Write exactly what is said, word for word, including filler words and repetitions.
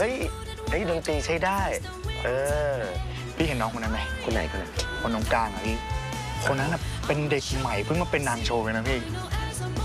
เฮ้ยเฮ้ยดนตรีใช้ได้เออพี่เห็นน้องคนนั้นไหมคนไหนคนไหนคนตรงกลางอ่ะพี่คนนั้นน่ะเป็นเด็กใหม่เพิ่งมาเป็นนางโชว์เลยนะพี่